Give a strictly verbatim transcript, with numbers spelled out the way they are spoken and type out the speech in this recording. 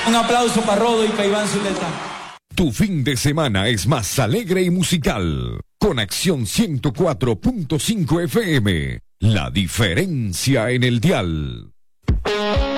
Un aplauso para Rodo y para Iván Zuleta. Tu fin de semana es más alegre y musical. Conexión ciento cuatro punto cinco F M. La diferencia en el dial.